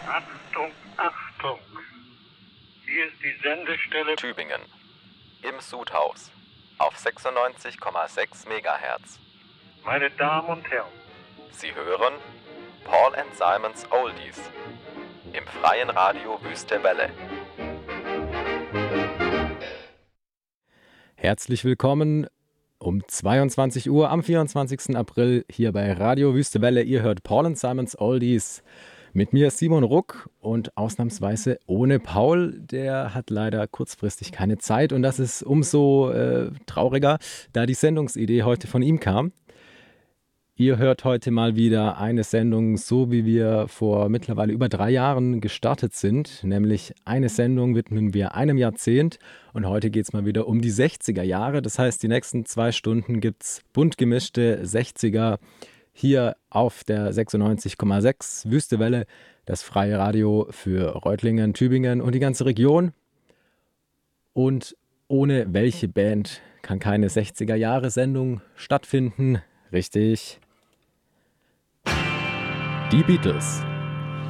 Achtung, Achtung. Hier ist die Sendestelle Tübingen. Im Sudhaus. Auf 96,6 MHz. Meine Damen und Herren. Sie hören Paul & Simons Oldies. Im freien Radio Wüste Welle. Herzlich willkommen um 22 Uhr am 24. April hier bei Radio Wüste Welle. Ihr hört Paul & Simons Oldies. Mit mir Simon Ruck und ausnahmsweise ohne Paul. Der hat leider kurzfristig keine Zeit und das ist umso trauriger, da die Sendungsidee heute von ihm kam. Ihr hört heute mal wieder eine Sendung, so wie wir vor mittlerweile über 3 Jahren gestartet sind. Nämlich eine Sendung widmen wir einem Jahrzehnt und heute geht es mal wieder um die 60er Jahre. Das heißt, die nächsten 2 Stunden gibt es bunt gemischte 60er hier auf der 96,6 Wüste Welle, das freie Radio für Reutlingen, Tübingen und die ganze Region. Und ohne welche Band kann keine 60er-Jahre-Sendung stattfinden? Richtig. Die Beatles.